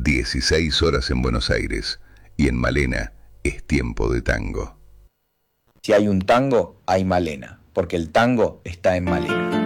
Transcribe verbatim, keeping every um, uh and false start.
dieciséis horas en Buenos Aires y en Malena es tiempo de tango. Si hay un tango, hay Malena, porque el tango está en Malena.